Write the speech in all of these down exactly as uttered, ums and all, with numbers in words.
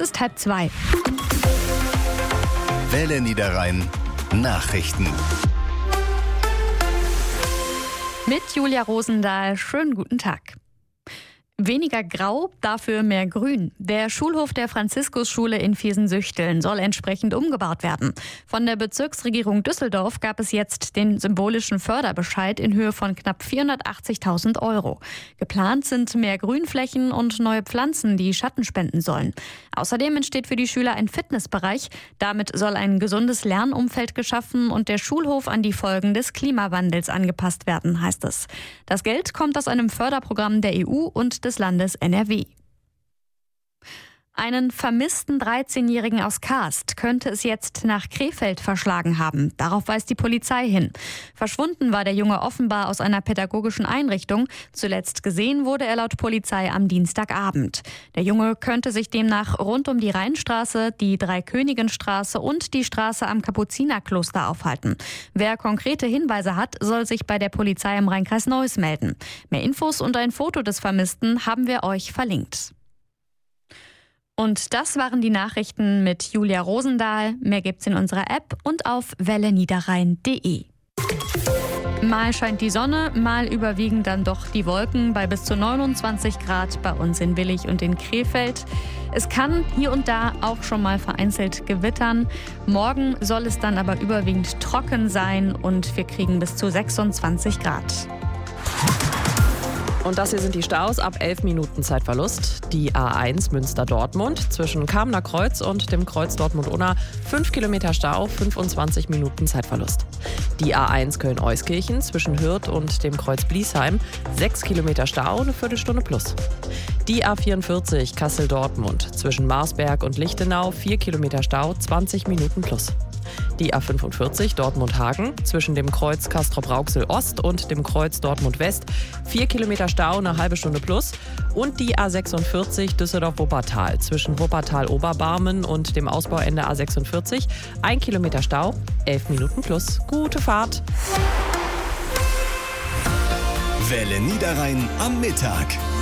ist halb zwei. Welle Niederrhein Nachrichten. Mit Julia Rosendahl, schönen guten Tag. Weniger grau, dafür mehr grün. Der Schulhof der Franziskusschule in Viersen-Süchteln soll entsprechend umgebaut werden. Von der Bezirksregierung Düsseldorf gab es jetzt den symbolischen Förderbescheid in Höhe von knapp vierhundertachtzigtausend Euro. Geplant sind mehr Grünflächen und neue Pflanzen, die Schatten spenden sollen. Außerdem entsteht für die Schüler ein Fitnessbereich. Damit soll ein gesundes Lernumfeld geschaffen und der Schulhof an die Folgen des Klimawandels angepasst werden, heißt es. Das Geld kommt aus einem Förderprogramm der E U und des Landes N R W. Einen vermissten dreizehnjährigen aus Kaast könnte es jetzt nach Krefeld verschlagen haben. Darauf weist die Polizei hin. Verschwunden war der Junge offenbar aus einer pädagogischen Einrichtung. Zuletzt gesehen wurde er laut Polizei am Dienstagabend. Der Junge könnte sich demnach rund um die Rheinstraße, die Dreikönigenstraße und die Straße am Kapuzinerkloster aufhalten. Wer konkrete Hinweise hat, soll sich bei der Polizei im Rheinkreis Neuss melden. Mehr Infos und ein Foto des Vermissten haben wir euch verlinkt. Und das waren die Nachrichten mit Julia Rosendahl. Mehr gibt's in unserer App und auf welle niederrhein punkt de. Mal scheint die Sonne, mal überwiegen dann doch die Wolken bei bis zu neunundzwanzig Grad bei uns in Willich und in Krefeld. Es kann hier und da auch schon mal vereinzelt gewittern. Morgen soll es dann aber überwiegend trocken sein und wir kriegen bis zu sechsundzwanzig Grad. Und das hier sind die Staus ab elf Minuten Zeitverlust. Die A eins Münster-Dortmund zwischen Kamener Kreuz und dem Kreuz Dortmund-Unna fünf Kilometer Stau, fünfundzwanzig Minuten Zeitverlust. Die A eins Köln-Euskirchen zwischen Hürth und dem Kreuz Bliesheim sechs Kilometer Stau, eine Viertelstunde plus. Die A vierundvierzig Kassel-Dortmund zwischen Marsberg und Lichtenau vier Kilometer Stau, zwanzig Minuten plus. Die A fünfundvierzig Dortmund-Hagen zwischen dem Kreuz Castrop-Rauxel-Ost und dem Kreuz Dortmund-West vier Kilometer Stau, eine halbe Stunde plus. Und die A sechsundvierzig Düsseldorf-Wuppertal zwischen Wuppertal-Oberbarmen und dem Ausbauende A sechsundvierzig ein Kilometer Stau, elf Minuten plus. Gute Fahrt! Welle Niederrhein am Mittag.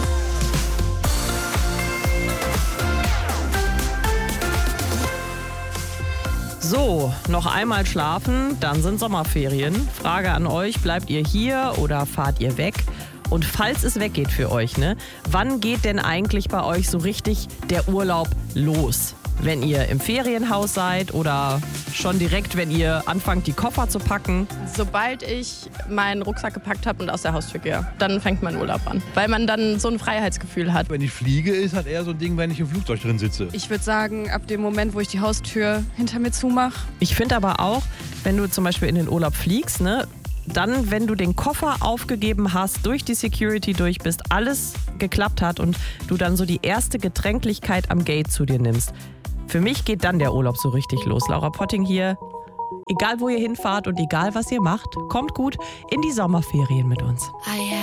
So, noch einmal schlafen, dann sind Sommerferien. Frage an euch, bleibt ihr hier oder fahrt ihr weg? Und falls es weggeht für euch, ne, wann geht denn eigentlich bei euch so richtig der Urlaub los? Wenn ihr im Ferienhaus seid oder schon direkt, wenn ihr anfangt, die Koffer zu packen? Sobald ich meinen Rucksack gepackt habe und aus der Haustür gehe, dann fängt mein Urlaub an. Weil man dann so ein Freiheitsgefühl hat. Wenn ich fliege, ist halt eher so ein Ding, wenn ich im Flugzeug drin sitze. Ich würde sagen, ab dem Moment, wo ich die Haustür hinter mir zumache. Ich finde aber auch, wenn du zum Beispiel in den Urlaub fliegst, ne, dann, wenn du den Koffer aufgegeben hast, durch die Security durch bist, alles geklappt hat und du dann so die erste Getränklichkeit am Gate zu dir nimmst. Für mich geht dann der Urlaub so richtig los. Laura Potting hier. Egal wo ihr hinfahrt und egal was ihr macht, kommt gut in die Sommerferien mit uns.